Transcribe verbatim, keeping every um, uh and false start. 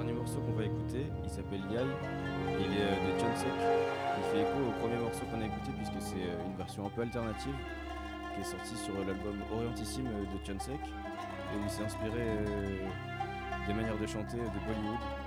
dernier morceau qu'on va écouter, il s'appelle Yai, il est euh, de Chonsek. Il fait écho au premier morceau qu'on a écouté puisque c'est euh, une version un peu alternative qui est sortie sur l'album Orientissime de Chonsek et où il s'est inspiré euh, des manières de chanter de Bollywood.